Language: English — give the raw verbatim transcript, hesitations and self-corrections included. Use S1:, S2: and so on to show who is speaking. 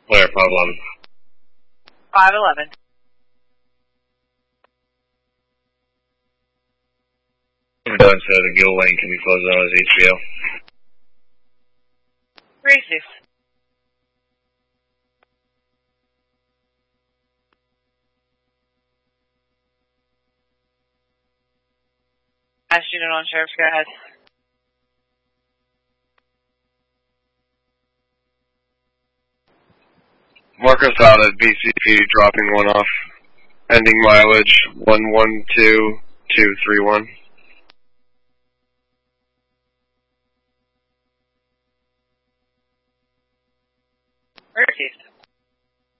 S1: Where, five eleven?
S2: five eleven.
S1: We're done, so the Gill Lane can be closed on as H B O.
S2: three six. As student on sheriff's, go ahead.
S3: Marcos out at V C P, dropping one off. Ending mileage one one two two three one.